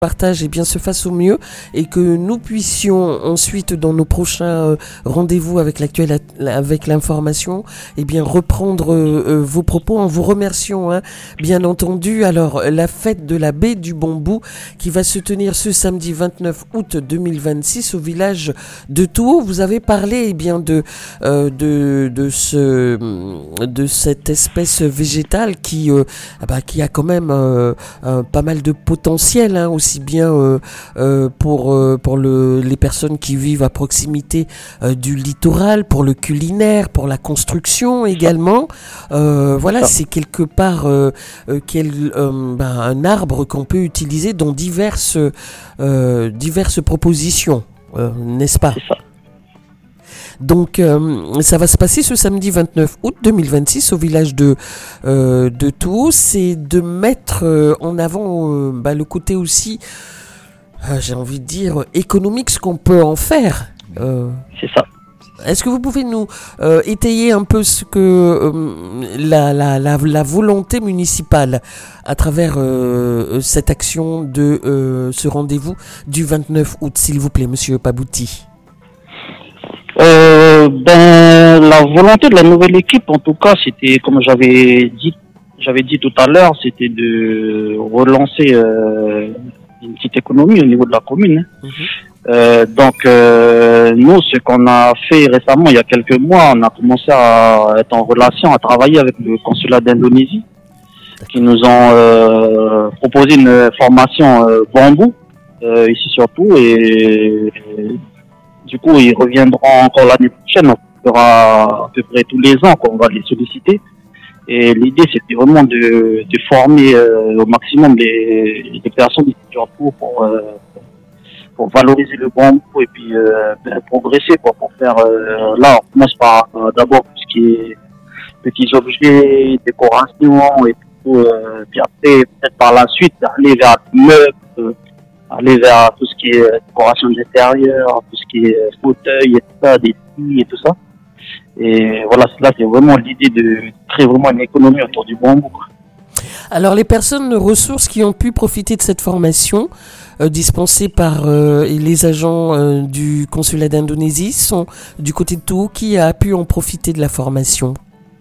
partage se fasse au mieux et que nous puissions ensuite dans nos prochains rendez-vous avec avec l'information reprendre vos propos en vous remerciant bien entendu. Alors la fête de la baie du Bambou qui va se tenir ce samedi 29 août 2026 au village de Touo. Vous avez parlé de cette espèce végétale qui a quand même pas mal de potentiel aussi bien pour les personnes qui vivent à proximité du littoral, pour le culinaire, pour la construction également. C'est quelque part un arbre qu'on peut utiliser dans diverses propositions, n'est-ce pas ? C'est ça. Donc, ça va se passer ce samedi 29 août 2026 au village de Touo. C'est de mettre en avant le côté aussi, j'ai envie de dire, économique, ce qu'on peut en faire. C'est ça. Est-ce que vous pouvez nous étayer un peu ce que la volonté municipale à travers cette action de ce rendez-vous du 29 août, s'il vous plaît, Monsieur Pabouti ? La volonté de la nouvelle équipe, en tout cas, c'était, comme j'avais dit tout à l'heure, c'était de relancer une petite économie au niveau de la commune. Nous, ce qu'on a fait récemment, il y a quelques mois, on a commencé à être en relation, à travailler avec le consulat d'Indonésie, qui nous ont proposé une formation bambou ici surtout, et du coup, ils reviendront encore l'année prochaine. On fera à peu près tous les ans qu'on va les solliciter. Et l'idée, c'était vraiment de former au maximum les personnes ici surtout pour valoriser le bambou et puis progresser pour faire. Là, on commence par d'abord tout ce qui est petits objets, décoration et tout. Puis après, peut-être par la suite, aller vers les meubles. Aller vers tout ce qui est décoration d'intérieur, tout ce qui est fauteuil et tout ça, des lits et tout ça. Et voilà, là, c'est vraiment l'idée de créer vraiment une économie autour du bambou. Alors, les personnes ressources qui ont pu profiter de cette formation dispensée par les agents du consulat d'Indonésie sont du côté de Touo. Qui a pu en profiter de la formation ?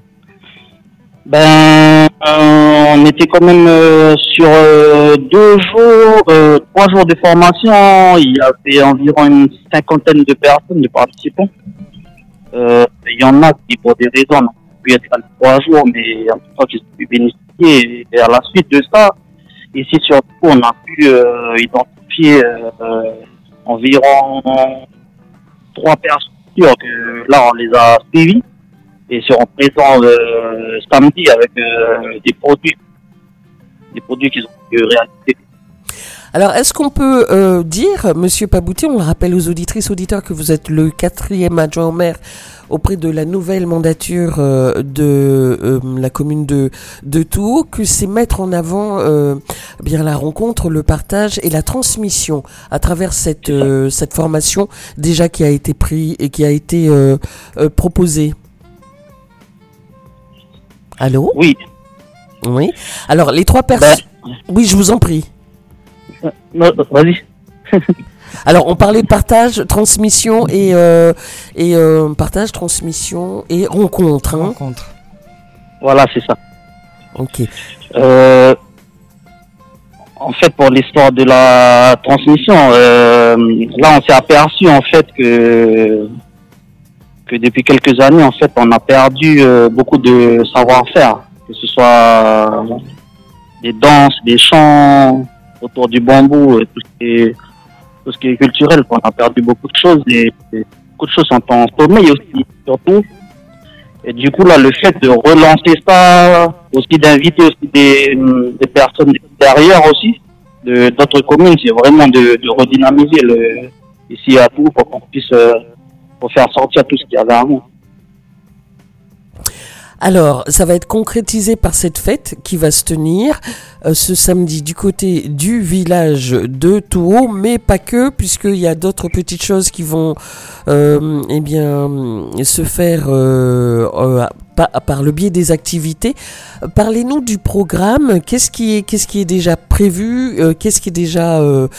On était quand même sur 3 jours de formation. Il y avait environ une 50aine de personnes, de participants. Il y en a qui, pour des raisons, n'ont pu être là 3 jours, mais en tout cas, qui ont pu bénéficier. Et à la suite de ça, ici surtout, on a pu identifier environ 3 personnes que là, on les a suivies. Et seront présents samedi avec des produits qu'ils ont pu réaliser. Alors, est-ce qu'on peut dire, Monsieur Pabouti, on le rappelle aux auditrices, auditeurs, que vous êtes le 4e adjoint au maire auprès de la nouvelle mandature de la commune de Touo, que c'est mettre en avant la rencontre, le partage et la transmission à travers cette formation déjà qui a été prise et qui a été proposée. Allô ? Oui. Oui. Alors, les 3 personnes... Oui, je vous en prie. Non, vas-y. Alors, on parlait de partage, transmission et partage, transmission et rencontre. Rencontre. Voilà, c'est ça. Ok. En fait, pour l'histoire de la transmission, là, on s'est aperçu en fait que depuis quelques années, en fait, on a perdu beaucoup de savoir-faire, que ce soit des danses, des chants autour du bambou, tout ce qui est culturel. On a perdu beaucoup de choses et beaucoup de choses sont en sommeil aussi, surtout. Et du coup, là, le fait de relancer ça, aussi d'inviter aussi des personnes extérieures aussi, d'autres communes, c'est vraiment de redynamiser ici à Touo pour qu'on puisse pour faire sortir tout ce qu'il y avait avant. Alors, ça va être concrétisé par cette fête qui va se tenir ce samedi du côté du village de Touhou, mais pas que, puisqu'il y a d'autres petites choses qui vont se faire par le biais des activités. Parlez-nous du programme. Qu'est-ce qui est déjà prévu, qu'est-ce qui est déjà